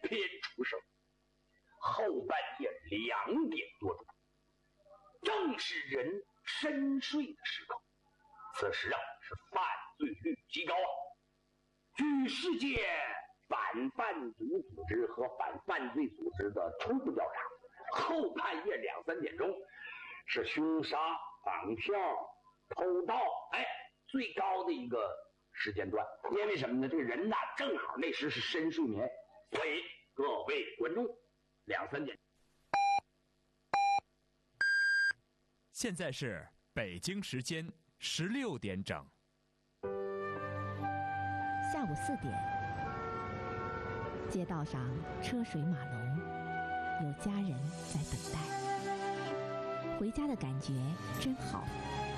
偏出声。后半夜2点多钟，正是人深睡的时刻。此时是犯罪率极高。据世界反贩毒组织和反犯罪组织的初步调查，后半夜2、3点钟是凶杀、绑票、偷盗，最高的一个时间段。因为什么呢？这个人正好那时是深睡眠，所以各位观众，2、3点。 现在是北京时间16点整。 下午4点，街道上车水马龙，有家人在等待。回家的感觉真好。